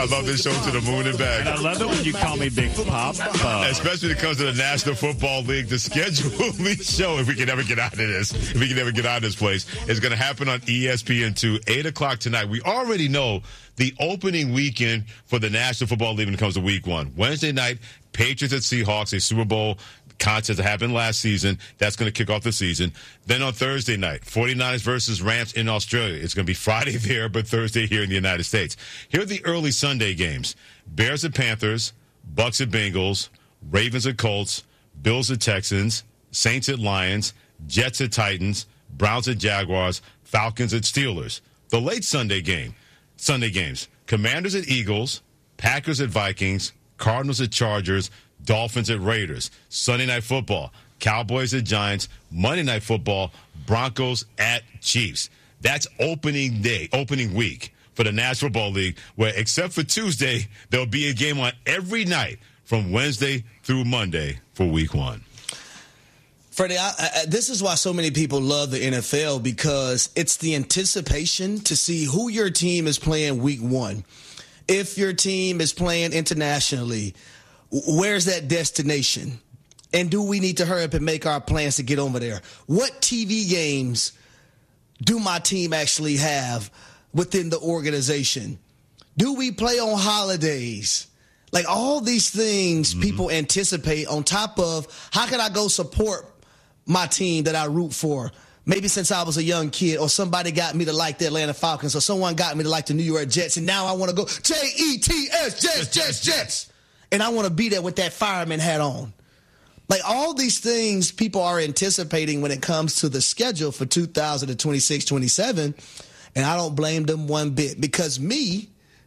I love this show to the moon and back. And I love it when you call me Big Papa. Especially when it comes to the National Football League. The scheduled show, if we can ever get out of this, place, is going to happen on ESPN2, 8 o'clock tonight. We already know the opening weekend for the National Football League when it comes to week one. Wednesday night, Patriots at Seahawks, a Super Bowl contest that happened last season. That's going to kick off the season. Then on Thursday night, 49ers versus Rams in Australia. It's going to be Friday there, but Thursday here in the United States. Here are the early Sunday games. Bears at Panthers, Bucks at Bengals, Ravens at Colts, Bills at Texans, Saints at Lions, Jets at Titans, Browns at Jaguars, Falcons at Steelers. The late Sunday games, Commanders at Eagles, Packers at Vikings, Cardinals at Chargers, Dolphins at Raiders. Sunday Night Football, Cowboys at Giants. Monday Night Football, Broncos at Chiefs. That's opening week for the National Football League, where except for Tuesday, there'll be a game on every night from Wednesday through Monday for week one. Freddie, this is why so many people love the NFL, because it's the anticipation to see who your team is playing week one. If your team is playing internationally, where's that destination? And do we need to hurry up and make our plans to get over there? What TV games do my team actually have within the organization? Do we play on holidays? Like all these things people anticipate on top of how can I go support my team that I root for? Maybe since I was a young kid, or somebody got me to like the Atlanta Falcons, or someone got me to like the New York Jets, and now I want to go Jets, Jets. And I want to be there with that fireman hat on. Like all these things people are anticipating when it comes to the schedule for 2026-27. And I don't blame them one bit, because me,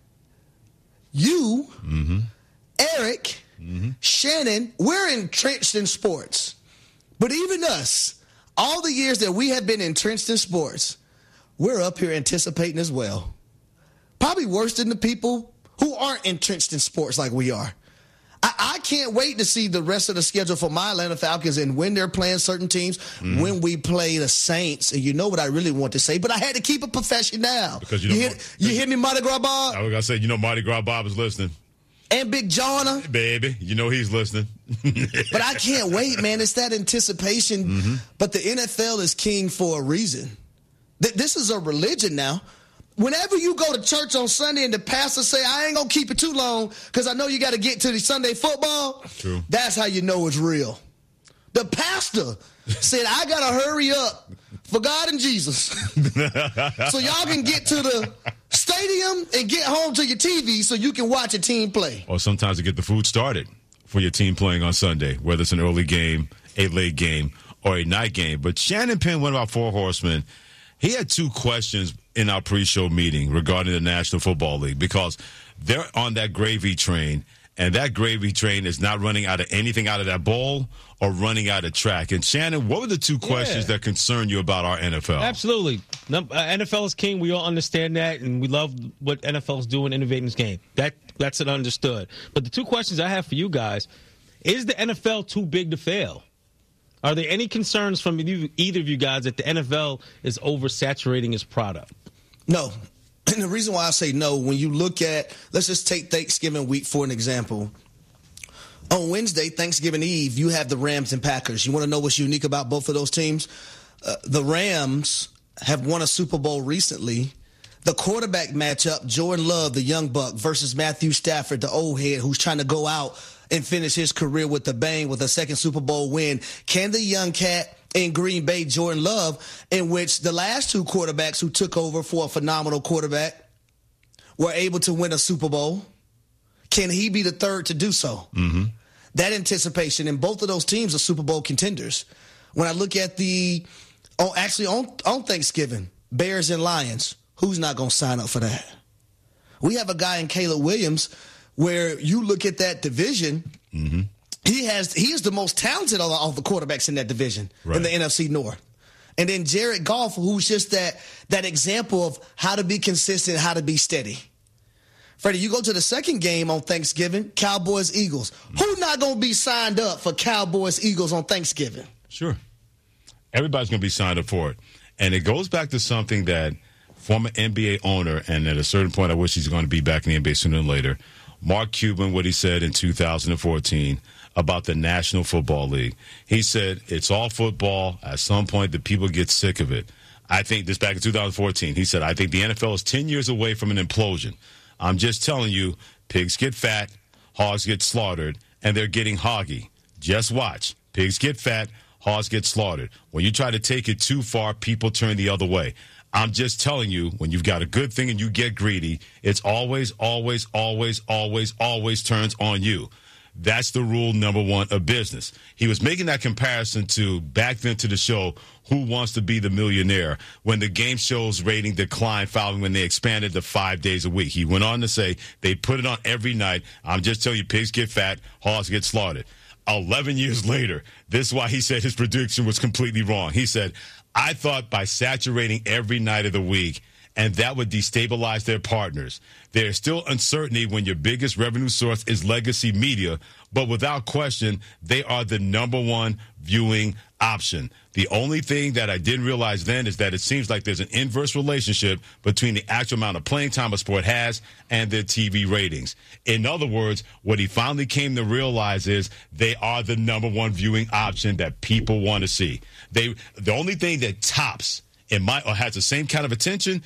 you, Eric, Shannon, we're entrenched in sports. But even us, all the years that we have been entrenched in sports, we're up here anticipating as well. Probably worse than the people who aren't entrenched in sports like we are. I can't wait to see the rest of the schedule for my Atlanta Falcons and when they're playing certain teams, when we play the Saints. And you know what I really want to say, but I had to keep it professional. Because you hear me, Mardi Gras Bob? I was going to say, Mardi Gras Bob is listening. And Big Jonna. Baby, he's listening. But I can't wait, man. It's that anticipation. But the NFL is king for a reason. This is a religion now. Whenever you go to church on Sunday and the pastor say, I ain't going to keep it too long because I know you got to get to the Sunday football. True. That's how you know it's real. The pastor said, I got to hurry up for God and Jesus so y'all can get to the stadium and get home to your TV so you can watch your team play. Or sometimes to get the food started for your team playing on Sunday, whether it's an early game, a late game, or a night game. But Shannon Penn, one of our four horsemen, he had two questions in our pre-show meeting regarding the National Football League, because they're on that gravy train, and that gravy train is not running out of anything out of that bowl or running out of track. And Shannon, what were the two questions that concern you about our NFL? Absolutely. NFL is king. We all understand that, and we love what NFL is doing, innovating this game. That's it understood. But the two questions I have for you guys, is the NFL too big to fail? Are there any concerns from either of you guys that the NFL is oversaturating its product? No. And the reason why I say no, when you look at, let's just take Thanksgiving week for an example. On Wednesday, Thanksgiving Eve, you have the Rams and Packers. You want to know what's unique about both of those teams? The Rams have won a Super Bowl recently. The quarterback matchup, Jordan Love, the young buck, versus Matthew Stafford, the old head, who's trying to go out and finish his career with a bang with a second Super Bowl win. Can the young cat in Green Bay, Jordan Love, in which the last two quarterbacks who took over for a phenomenal quarterback were able to win a Super Bowl, can he be the third to do so? That anticipation, and both of those teams are Super Bowl contenders. When I look at on Thanksgiving, Bears and Lions, who's not going to sign up for that? We have a guy in Caleb Williams where you look at that division, he is the most talented of all the quarterbacks in that division, in the NFC North. And then Jared Goff, who's just that example of how to be consistent, how to be steady. Freddie, you go to the second game on Thanksgiving, Cowboys-Eagles. Who's not going to be signed up for Cowboys-Eagles on Thanksgiving? Sure. Everybody's going to be signed up for it. And it goes back to something that former NBA owner, and at a certain point, I wish he's going to be back in the NBA sooner than later, Mark Cuban, what he said in 2014 about the National Football League. He said, it's all football. At some point, the people get sick of it. I think this back in 2014. He said, I think the NFL is 10 years away from an implosion. I'm just telling you, pigs get fat, hogs get slaughtered, and they're getting hoggy. Just watch. Pigs get fat, hogs get slaughtered. When you try to take it too far, people turn the other way. I'm just telling you, when you've got a good thing and you get greedy, it's always, always, always, always, always turns on you. That's the rule number one of business. He was making that comparison to back then to the show Who Wants to Be the Millionaire when the game show's rating declined following when they expanded to 5 days a week. He went on to say they put it on every night. I'm just telling you, pigs get fat, hogs get slaughtered. 11 years later, this is why he said his prediction was completely wrong. He said, I thought by saturating every night of the week, and that would destabilize their partners. There's still uncertainty when your biggest revenue source is legacy media, but without question, they are the number one viewing option. The only thing that I didn't realize then is that it seems like there's an inverse relationship between the actual amount of playing time a sport has and their TV ratings. In other words, what he finally came to realize is they are the number one viewing option that people want to see. The only thing that tops or has the same kind of attention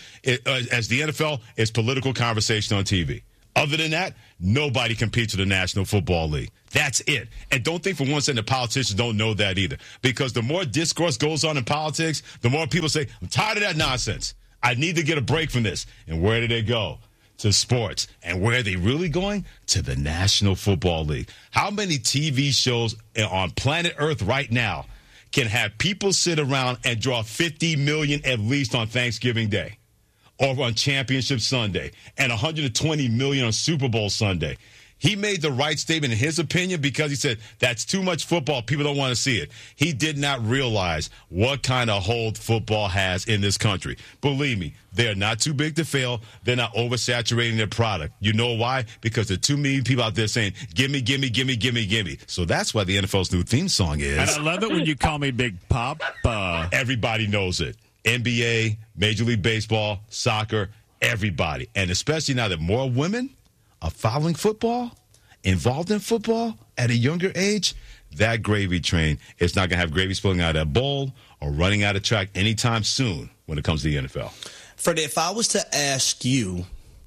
as the NFL is political conversation on TV. Other than that, nobody competes with the National Football League. That's it. And don't think for one second the politicians don't know that either. Because the more discourse goes on in politics, the more people say, I'm tired of that nonsense. I need to get a break from this. And where do they go? To sports. And where are they really going? To the National Football League. How many TV shows on planet Earth right now can have people sit around and draw 50 million at least on Thanksgiving Day or on Championship Sunday and 120 million on Super Bowl Sunday? He made the right statement in his opinion because he said that's too much football. People don't want to see it. He did not realize what kind of hold football has in this country. Believe me, they are not too big to fail. They're not oversaturating their product. You know why? Because there are too many people out there saying, gimme, gimme, gimme, gimme, gimme. So that's why the NFL's new theme song is. And I love it when you call me Big Pop. Everybody knows it. NBA, Major League Baseball, soccer, everybody. And especially now that more women are following football, involved in football at a younger age, that gravy train is not going to have gravy spilling out of that bowl or running out of track anytime soon when it comes to the NFL. Freddie, if I was to ask you,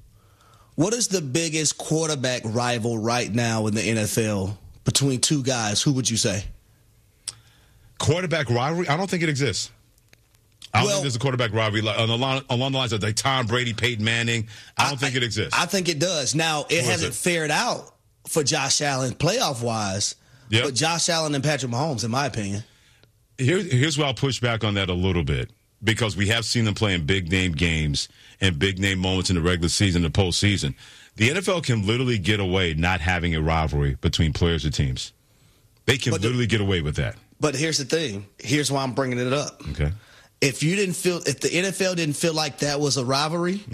what is the biggest quarterback rival right now in the NFL between two guys, who would you say? Quarterback rivalry? I don't think it exists. I don't think there's a quarterback rivalry along the lines of like Tom Brady, Peyton Manning. I don't think it exists. I think it does. Now, it hasn't fared out for Josh Allen playoff-wise, but Josh Allen and Patrick Mahomes, in my opinion. Here's where I'll push back on that a little bit, because we have seen them play in big-name games and big-name moments in the regular season and the postseason. The NFL can literally get away not having a rivalry between players or teams. They can literally get away with that. But here's the thing. Here's why I'm bringing it up. Okay. If the NFL didn't feel like that was a rivalry,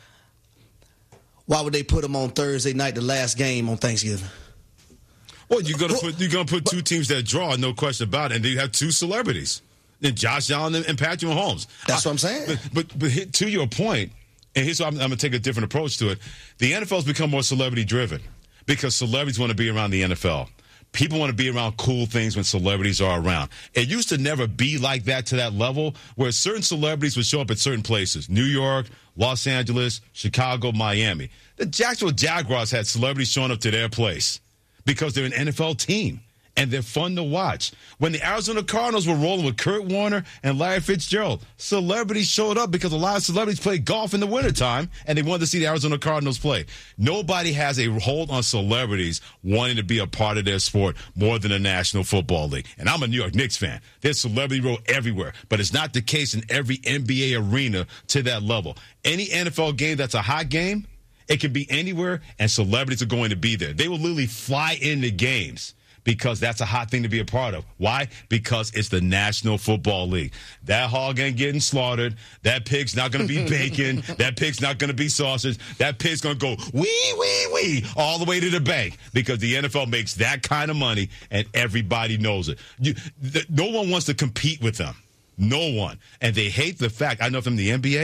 why would they put them on Thursday night, the last game on Thanksgiving? Well, you're gonna put two teams that draw, no question about it, and then you have two celebrities, and Josh Allen and Patrick Mahomes. That's what I'm saying. But to your point, and here's why I'm going to take a different approach to it. The NFL has become more celebrity driven because celebrities want to be around the NFL. People want to be around cool things when celebrities are around. It used to never be like that to that level where certain celebrities would show up at certain places. New York, Los Angeles, Chicago, Miami. The Jacksonville Jaguars had celebrities showing up to their place because they're an NFL team and they're fun to watch. When the Arizona Cardinals were rolling with Kurt Warner and Larry Fitzgerald, celebrities showed up because a lot of celebrities play golf in the wintertime and they wanted to see the Arizona Cardinals play. Nobody has a hold on celebrities wanting to be a part of their sport more than the National Football League. And I'm a New York Knicks fan. There's celebrity row everywhere, but it's not the case in every NBA arena to that level. Any NFL game that's a hot game, it can be anywhere, and celebrities are going to be there. They will literally fly into games because that's a hot thing to be a part of. Why? Because it's the National Football League. That hog ain't getting slaughtered. That pig's not going to be bacon. That pig's not going to be sausage. That pig's going to go wee all the way to the bank because the NFL makes that kind of money, and everybody knows it. No one wants to compete with them. No one. And they hate the fact, I know from the NBA,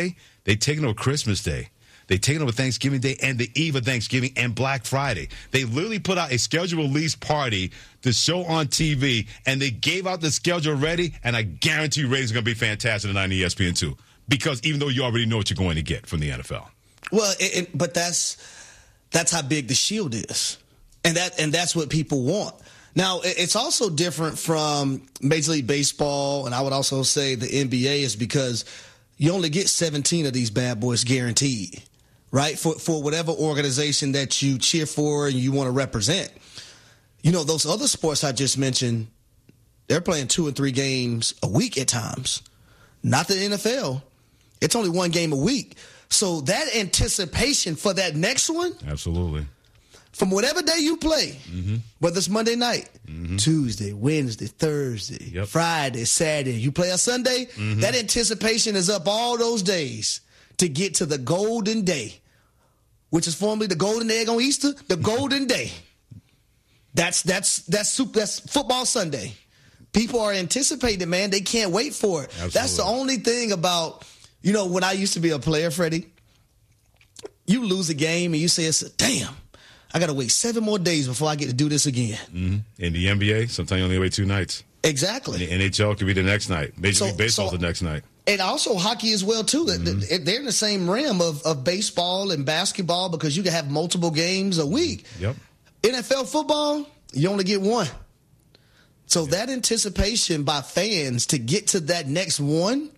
They taking over Christmas Day. They taking over Thanksgiving Day and the eve of Thanksgiving and Black Friday. They literally put out a schedule release party to show on TV, and they gave out the schedule already, and I guarantee you ratings are going to be fantastic tonight on ESPN2. Because even though you already know what you're going to get from the NFL. Well, but that's how big the Shield is. And that's what people want. Now, it's also different from Major League Baseball, and I would also say the NBA is because you only get 17 of these bad boys guaranteed, right? For whatever organization that you cheer for and you want to represent. You know, those other sports I just mentioned, they're playing 2 and 3 games a week at times. Not the NFL. It's only 1 game a week. So that anticipation for that next one. Absolutely. From whatever day you play, whether it's Monday night, Tuesday, Wednesday, Thursday, Friday, Saturday, you play a Sunday, that anticipation is up all those days to get to the golden day, which is formerly the golden egg on Easter, the golden day. That's football Sunday. People are anticipating, man. They can't wait for it. Absolutely. That's the only thing about, you know, when I used to be a player, Freddie, you lose a game and you say, damn, I got to wait 7 more days before I get to do this again. In the NBA, sometimes you only wait 2 nights. Exactly. In the NHL could be the next night. Major League Baseball the next night. And also hockey as well, too. They're in the same realm of baseball and basketball because you can have multiple games a week. Yep. NFL football, you only get 1. So that anticipation by fans to get to that next one